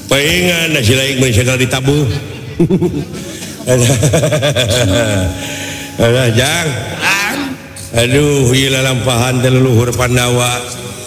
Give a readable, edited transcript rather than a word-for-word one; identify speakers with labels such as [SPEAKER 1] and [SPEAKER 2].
[SPEAKER 1] pengen nasi lain mensekal ditabuh. Jang. Aduh, ieu lampahan teh leluhur Pandawa.